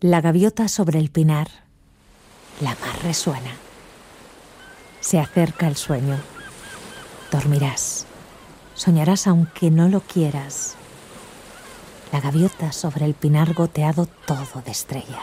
La gaviota sobre el pinar, la mar resuena. Se acerca el sueño. Dormirás. Soñarás aunque no lo quieras. La gaviota sobre el pinar goteado todo de estrellas.